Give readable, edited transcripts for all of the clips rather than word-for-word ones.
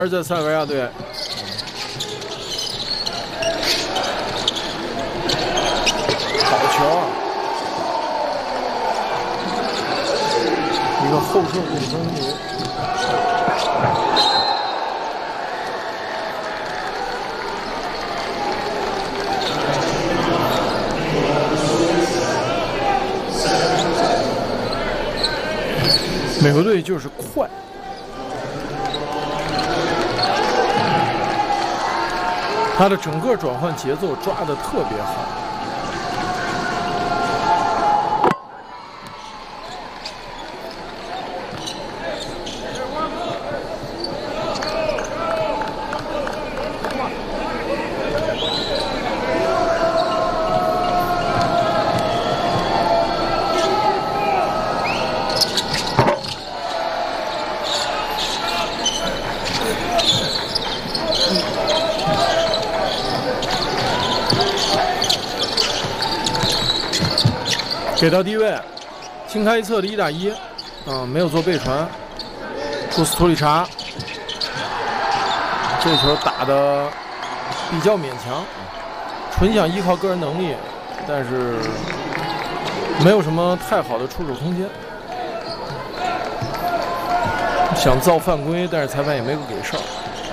而在塞尔维亚队。好球！一个后撤步中流。美国队就是快。 他的整个转换节奏抓得特别好，给到低位，轻开一侧的1打1，没有做背传。库斯图里查，这球打得比较勉强，纯想依靠个人能力，但是没有什么太好的出手空间。想造犯规，但是裁判也没有给哨。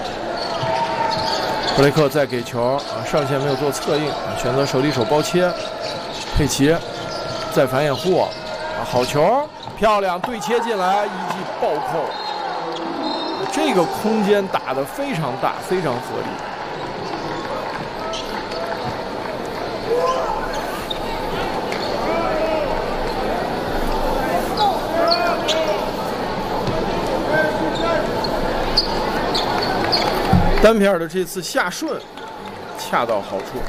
布雷克再给球，上线没有做策应，选择手里手包切，佩奇。 再反掩护，好球，漂亮，对切进来，一记暴扣，这个空间打得非常大，非常合理。丹皮尔的这次下顺恰到好处。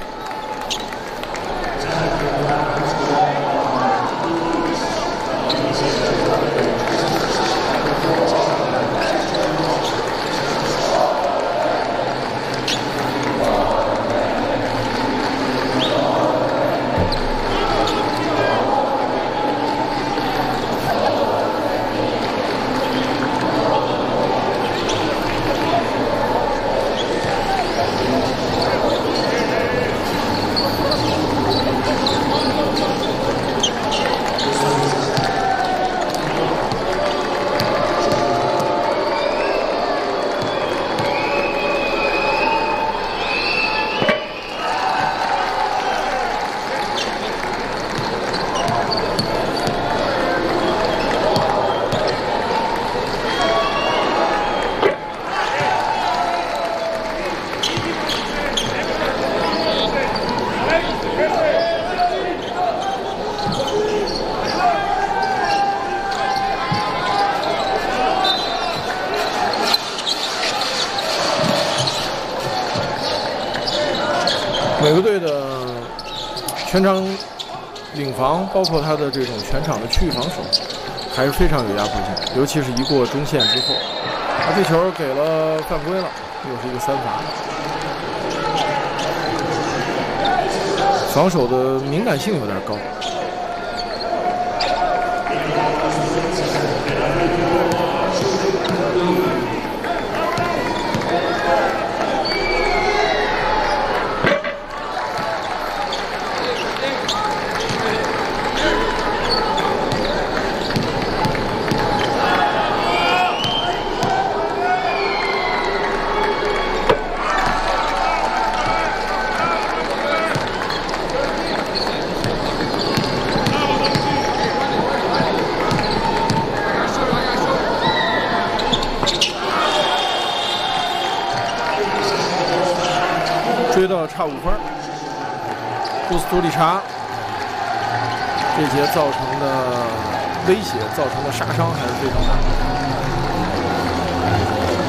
美国队的全场领防，包括他的这种全场的区域防守，还是非常有压迫性，尤其是一过中线之后，这球给了犯规了，又是一个3罚。防守的敏感性有点高。 追到差5分，库斯图里查这节造成的威胁、造成的杀伤还是非常大的。